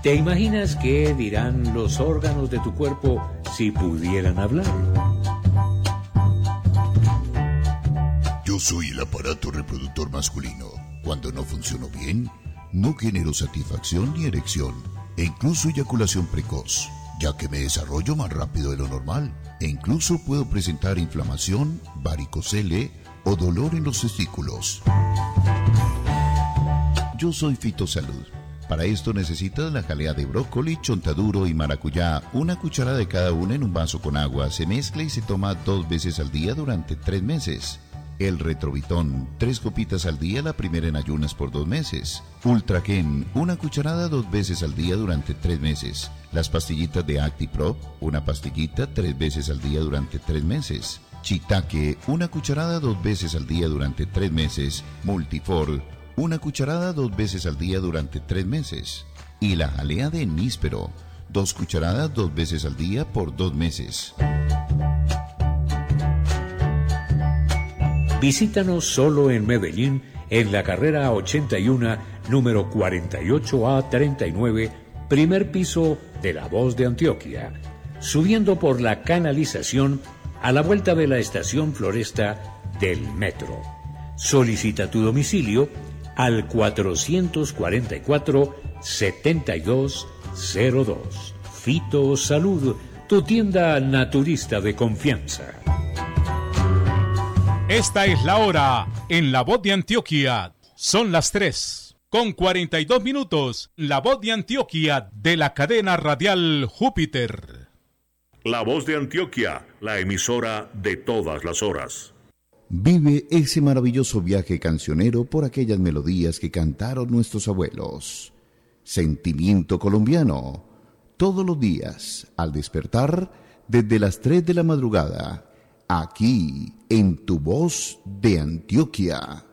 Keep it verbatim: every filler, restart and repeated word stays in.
¿Te imaginas qué dirán los órganos de tu cuerpo si pudieran hablar? Yo soy el aparato reproductor masculino. Cuando no funciono bien, no genero satisfacción ni erección, e incluso eyaculación precoz, ya que me desarrollo más rápido de lo normal, e incluso puedo presentar inflamación, varicocele o dolor en los testículos. Yo soy Fitosalud. Para esto necesitas la jalea de brócoli, chontaduro y maracuyá, una cucharada de cada una en un vaso con agua, se mezcla y se toma dos veces al día durante tres meses. El retrovitón, tres copitas al día, la primera en ayunas por dos meses. Ultragen, una cucharada dos veces al día durante tres meses. Las pastillitas de ActiPro, una pastillita tres veces al día durante tres meses. Chitaque, una cucharada dos veces al día durante tres meses. Multifor, una cucharada dos veces al día durante tres meses. Y la jalea de níspero, dos cucharadas dos veces al día por dos meses. Visítanos solo en Medellín, en la carrera ochenta y uno, número cuarenta y ocho A treinta y nueve, primer piso de La Voz de Antioquia, subiendo por la canalización a la vuelta de la estación Floresta del metro. Solicita tu domicilio al cuatrocientos cuarenta y cuatro, setenta y dos cero dos. Fito Salud, tu tienda naturista de confianza. Esta es la hora en La Voz de Antioquia. Son las tres con cuarenta y dos minutos. La Voz de Antioquia de la cadena radial Júpiter. La Voz de Antioquia, la emisora de todas las horas. Vive ese maravilloso viaje cancionero por aquellas melodías que cantaron nuestros abuelos. Sentimiento colombiano. Todos los días, al despertar, desde las tres de la madrugada. Aquí, en Tu Voz de Antioquia.